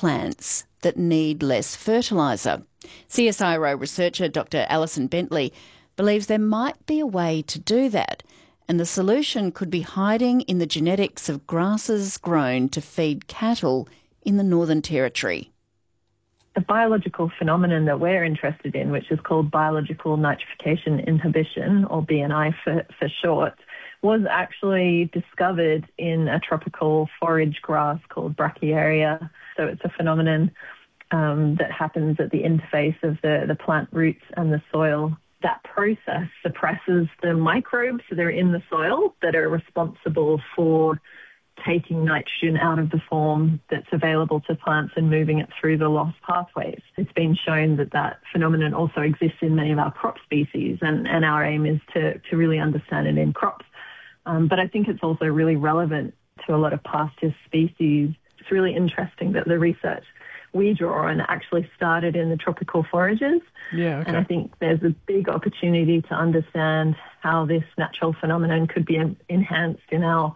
plants that need less fertiliser. CSIRO researcher Dr Alison Bentley believes there might be a way to do that, and the solution could be hiding in the genetics of grasses grown to feed cattle in the Northern Territory. The biological phenomenon that we're interested in, which is called biological nitrification inhibition, or BNI for short, was actually discovered in a tropical forage grass called Brachiaria. So it's a phenomenon that happens at the interface of the plant roots and the soil. That process suppresses the microbes that are in the soil that are responsible for taking nitrogen out of the form that's available to plants and moving it through the loss pathways. It's been shown that that phenomenon also exists in many of our crop species, and our aim is to really understand it in crops. But I think it's also really relevant to a lot of pasture species. It's really interesting that the research we draw on actually started in the tropical forages. Yeah, okay. And I think there's a big opportunity to understand how this natural phenomenon could be enhanced in our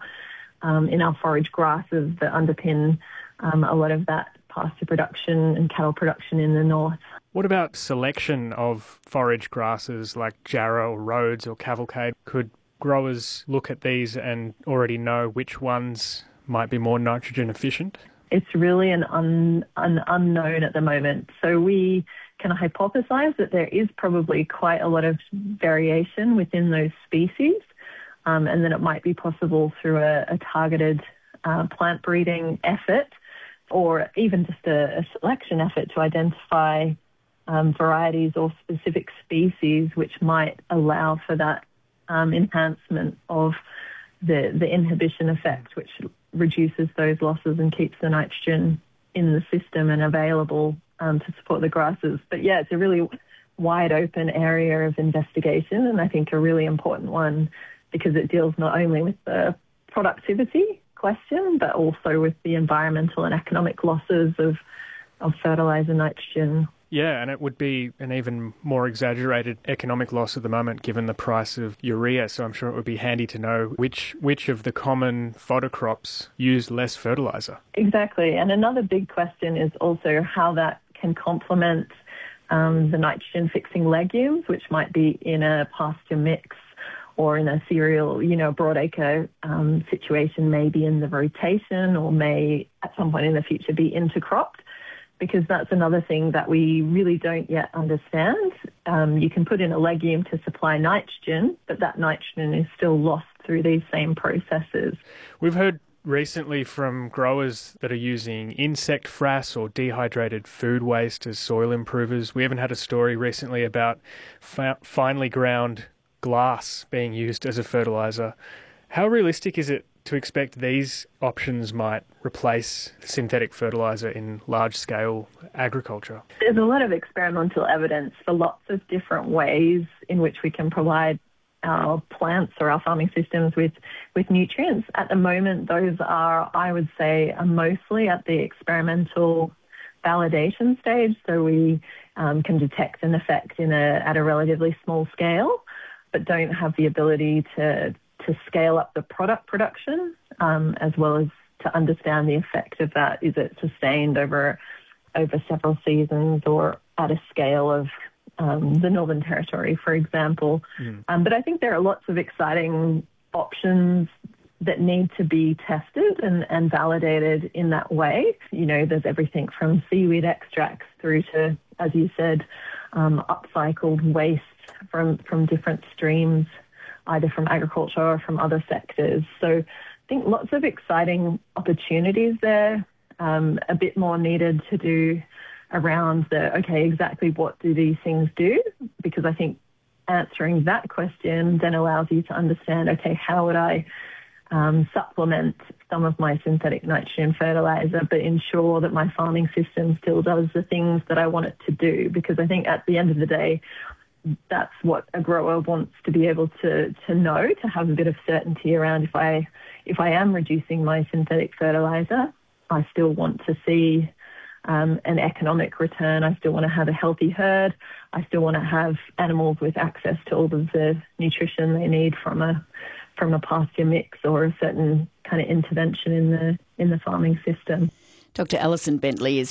forage grasses that underpin a lot of that pasture production and cattle production in the north. What about selection of forage grasses like Jarrah or Rhodes or Cavalcade? Could growers look at these and already know which ones might be more nitrogen efficient? It's really an unknown at the moment. So we can hypothesize that there is probably quite a lot of variation within those species, and then it might be possible through a targeted plant breeding effort, or even just a selection effort to identify varieties or specific species which might allow for that enhancement of the inhibition effect, which reduces those losses and keeps the nitrogen in the system and available to support the grasses. But yeah, it's a really wide open area of investigation, and I think a really important one because it deals not only with the productivity question, but also with the environmental and economic losses of fertiliser nitrogen. Yeah, and it would be an even more exaggerated economic loss at the moment given the price of urea, so I'm sure it would be handy to know which of the common fodder crops use less fertiliser. Exactly, and another big question is also how that can complement the nitrogen-fixing legumes, which might be in a pasture mix or in a cereal, broadacre situation, maybe in the rotation or may at some point in the future be intercropped. Because that's another thing that we really don't yet understand. You can put in a legume to supply nitrogen, but that nitrogen is still lost through these same processes. We've heard recently from growers that are using insect frass or dehydrated food waste as soil improvers. We even had a story recently about finely ground glass being used as a fertiliser. How realistic is it to expect these options might replace synthetic fertiliser in large-scale agriculture? There's a lot of experimental evidence for lots of different ways in which we can provide our plants or our farming systems with nutrients. At the moment, those are, I would say, mostly at the experimental validation stage, so we can detect an effect at a relatively small scale, but don't have the ability to scale up the product production, as well as to understand the effect of that. Is it sustained over several seasons or at a scale of the Northern Territory, for example? But I think there are lots of exciting options that need to be tested and validated in that way. There's everything from seaweed extracts through to, as you said, upcycled waste from different streams, either from agriculture or from other sectors. So I think lots of exciting opportunities there, a bit more needed to do around exactly what do these things do? Because I think answering that question then allows you to understand, how would I supplement some of my synthetic nitrogen fertiliser but ensure that my farming system still does the things that I want it to do? Because I think at the end of the day, that's what a grower wants to be able to know, to have a bit of certainty around if I am reducing my synthetic fertiliser, I still want to see an economic return. I still want to have a healthy herd. I still want to have animals with access to all of the nutrition they need from a pasture mix or a certain kind of intervention in the farming system. Dr Alison Bentley is